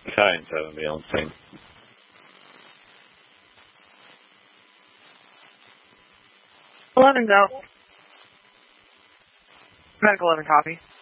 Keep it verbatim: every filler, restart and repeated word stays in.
Italians having the own thing. eleven go. Medical eleven copy.